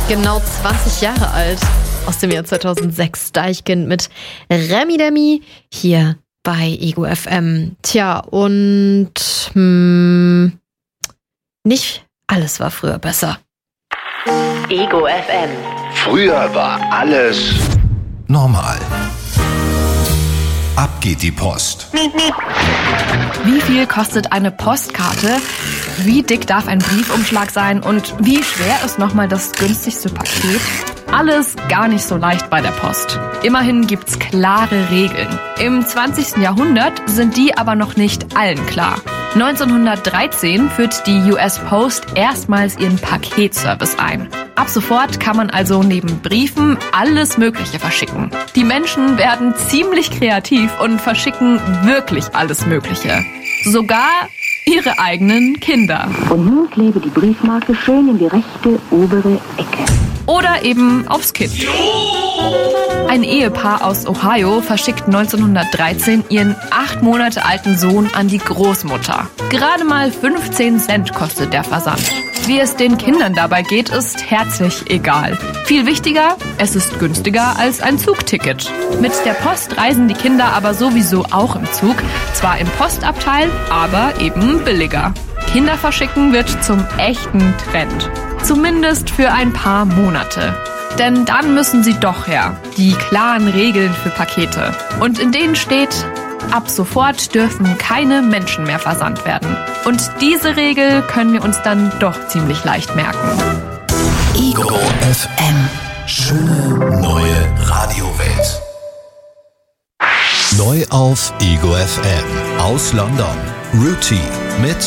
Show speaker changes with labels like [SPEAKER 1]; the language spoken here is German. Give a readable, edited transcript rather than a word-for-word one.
[SPEAKER 1] Genau 20 Jahre alt, aus dem Jahr 2006. Deichkind mit Remi Demi hier bei Ego FM. Tja, und nicht alles war früher besser.
[SPEAKER 2] Ego FM.
[SPEAKER 3] Früher war alles normal. Ab geht die Post.
[SPEAKER 4] Wie viel kostet eine Postkarte? Wie dick darf ein Briefumschlag sein? Und wie schwer ist nochmal das günstigste Paket? Alles gar nicht so leicht bei der Post. Immerhin gibt's klare Regeln. Im 20. Jahrhundert sind die aber noch nicht allen klar. 1913 führt die US Post erstmals ihren Paketservice ein. Ab sofort kann man also neben Briefen alles Mögliche verschicken. Die Menschen werden ziemlich kreativ und verschicken wirklich alles Mögliche. Sogar ihre eigenen Kinder.
[SPEAKER 5] Und nun klebe die Briefmarke schön in die rechte obere Ecke.
[SPEAKER 4] Oder eben aufs Kind. Ein Ehepaar aus Ohio verschickt 1913 ihren 8 Monate alten Sohn an die Großmutter. Gerade mal 15 Cent kostet der Versand. Wie es den Kindern dabei geht, ist herzlich egal. Viel wichtiger, es ist günstiger als ein Zugticket. Mit der Post reisen die Kinder aber sowieso auch im Zug. Zwar im Postabteil, aber eben billiger. Kinder verschicken wird zum echten Trend. Zumindest für ein paar Monate. Denn dann müssen sie doch her. Die klaren Regeln für Pakete. Und in denen steht, ab sofort dürfen keine Menschen mehr versandt werden. Und diese Regel können wir uns dann doch ziemlich leicht merken.
[SPEAKER 3] Ego FM. Schöne neue Radiowelt. Neu auf Ego FM. Aus London. Routine mit